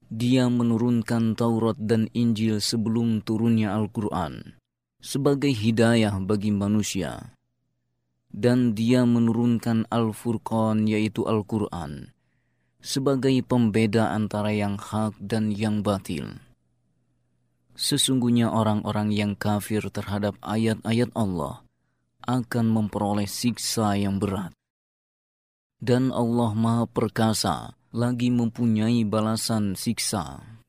Dia menurunkan Taurat dan Injil sebelum turunnya Al-Quran sebagai hidayah bagi manusia. Dan dia menurunkan Al-Furqan yaitu Al-Quran sebagai pembeda antara yang hak dan yang batil. Sesungguhnya orang-orang yang kafir terhadap ayat-ayat Allah akan memperoleh siksa yang berat. Dan Allah Maha Perkasa lagi mempunyai balasan siksa.